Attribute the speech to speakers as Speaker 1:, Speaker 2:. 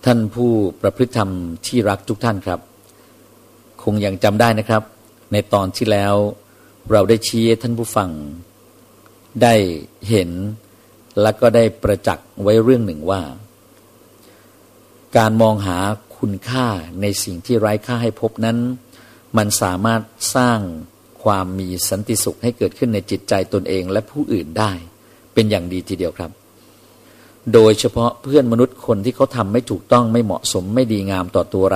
Speaker 1: ท่านผู้ประพฤติธรรมที่รักทุกท่านครับคงยังจำได้นะครับในตอนที่แล้วเราได้ชี้ให้ท่านผู้ฟังได้เห็นและก็ได้ประจักษ์ไว้เรื่องหนึ่งว่าการมองหาคุณค่าในสิ่งที่ไร้ค่าให้พบนั้นมันสามารถสร้างความมีสันติสุขให้เกิดขึ้นในจิตใจตนเองและผู้อื่นได้เป็นอย่างดีทีเดียวครับโดยเฉพาะเพื่อนมนุษย์คนที่เขาทำไม่ถูกต้องไม่เหมาะสมไม่ดีงามต่อตัวเรา